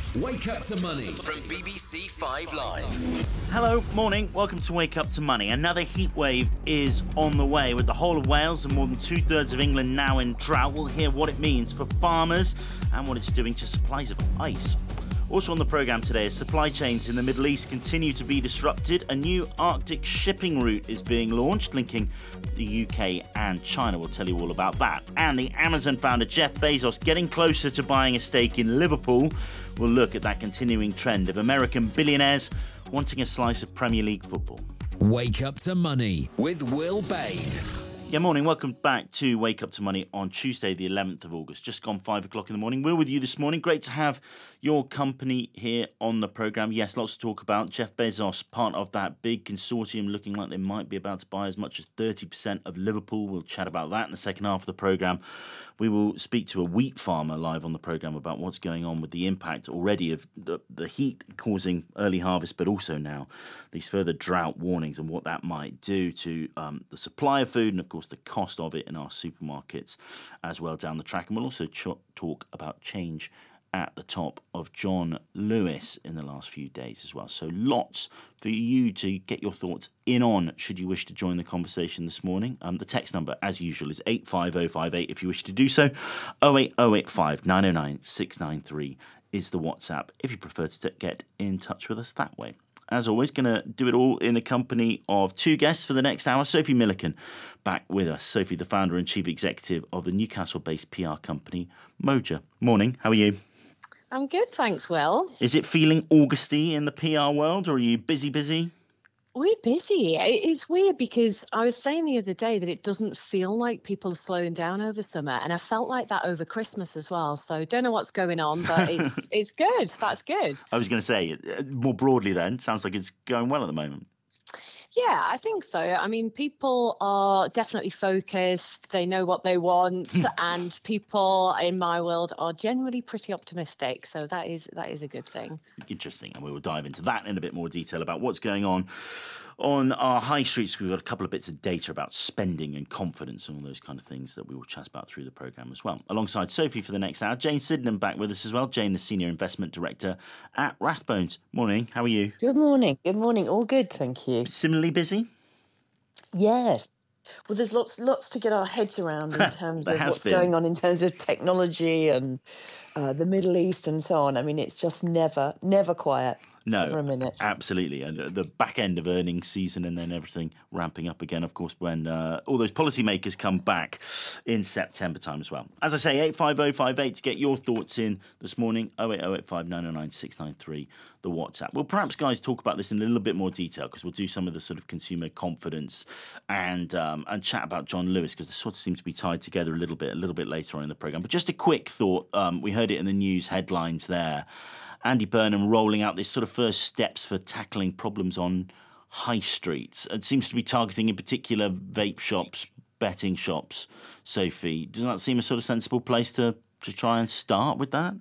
Wake Up to Money from BBC 5 Live. Hello, morning. Welcome to Wake Up to Money. Another heat wave is on the way with the whole of Wales and more than two-thirds of England now in drought. We'll hear what it means for farmers and what it's doing to supplies of ice. Also on the programme today, as supply chains in the Middle East continue to be disrupted, a new Arctic shipping route is being launched, linking the UK and China. We'll tell you all about that. And the Amazon founder Jeff Bezos getting closer to buying a stake in Liverpool. We'll look at that continuing trend of American billionaires wanting a slice of Premier League football. Wake Up to Money with Will Bain. Yeah, morning. Welcome back to Wake Up to Money on Tuesday, the 11th of August. Just gone 5 o'clock in the morning. We're with you this morning. Great to have your company here on the programme. Yes, lots to talk about. Jeff Bezos, part of that big consortium, looking like they might be about to buy as much as 30% of Liverpool. We'll chat about that in the second half of the programme. We will speak to a wheat farmer live on the programme about what's going on with the impact already of the heat causing early harvest, but also now these further drought warnings and what that might do to the supply of food and, of course, the cost of it in our supermarkets as well down the track. And we'll also talk about change at the top of John Lewis in the last few days as well. So lots for you to get your thoughts in on should you wish to join the conversation this morning. The text number, as usual, is 85058 if you wish to do so. 08085 909 693 is the WhatsApp if you prefer to get in touch with us that way. As always, going to do it all in the company of two guests for the next hour. Sophie Milliken back with us. Sophie, the founder and chief executive of the Newcastle-based PR company Moja. Morning, how are you? I'm good, thanks, Will. Is it feeling Augusty in the PR world, or are you busy? We're busy. It's weird because I was saying the other day that it doesn't feel like people are slowing down over summer, and I felt like that over Christmas as well. So don't know what's going on, but it's good. That's good. I was going to say, more broadly then, sounds like it's going well at the moment. Yeah, I think so. I mean, people are definitely focused. They know what they want, and people in my world are generally pretty optimistic. So that is a good thing. Interesting, and we will dive into that in a bit more detail about what's going on our high streets. We've got a couple of bits of data about spending and confidence and all those kind of things that we will chat about through the programme as well. Alongside Sophie for the next hour, Jane Sydenham back with us as well. Jane, the Senior Investment Director at Rathbones. Morning, how are you? Good morning. All good, thank you. Similarly busy? Yes. Well, there's lots to get our heads around in terms of what's going on in terms of technology and the Middle East and so on. I mean, it's just never quiet. No, for a minute. Absolutely. And the back end of earnings season and then everything ramping up again, of course, when all those policymakers come back in September time as well. As I say, 85058 to get your thoughts in this morning, 08085 909 693, the WhatsApp. We'll perhaps, guys, talk about this in a little bit more detail because we'll do some of the sort of consumer confidence and chat about John Lewis because this sort of seems to be tied together a little bit later on in the programme. But just a quick thought, we heard it in the news headlines there. Andy Burnham rolling out this sort of first steps for tackling problems on high streets. It seems to be targeting in particular vape shops, betting shops. Sophie, doesn't that seem a sort of sensible place to try and start with that?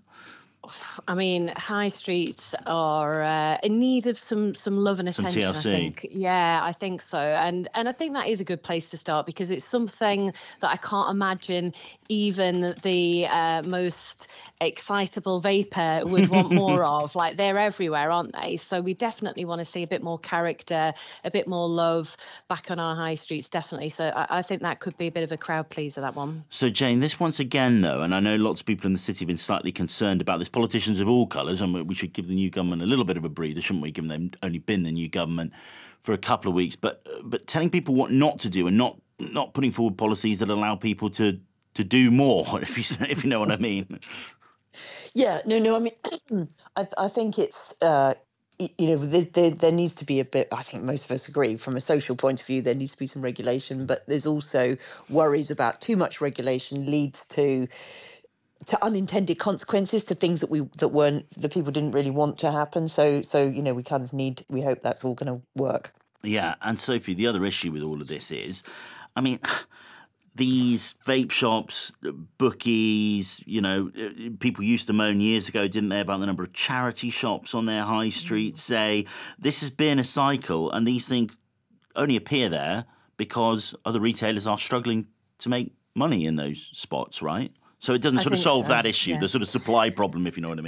I mean, high streets are in need of some love and attention. Some TLC. I think. Yeah, I think so, and I think that is a good place to start because it's something that I can't imagine even the most excitable vapor would want more of. Like they're everywhere, aren't they? So we definitely want to see a bit more character, a bit more love back on our high streets. Definitely. So I think that could be a bit of a crowd pleaser, that one. So Jane, this once again though, and I know lots of people in the city have been slightly concerned about this. Politicians of all colours, and we should give the new government a little bit of a breather, shouldn't we? Given they've only been the new government for a couple of weeks, but telling people what not to do and not putting forward policies that allow people to do more, if you know what I mean. Yeah, no. I mean, I think it's there needs to be a bit. I think most of us agree from a social point of view there needs to be some regulation, but there's also worries about too much regulation leads to unintended consequences, to things that people didn't really want to happen. So we hope that's all going to work. Yeah, and Sophie, the other issue with all of this is, I mean, these vape shops, bookies, people used to moan years ago, didn't they, about the number of charity shops on their high street, say this has been a cycle, and these things only appear there because other retailers are struggling to make money in those spots, right? So it doesn't sort of solve that issue, the sort of supply problem, if you know what I mean.